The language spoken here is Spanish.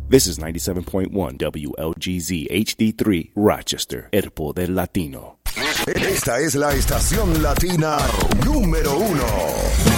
This is 97.1 WLGZ HD3 Rochester, El Poder Latino. Esta es la estación latina número 1.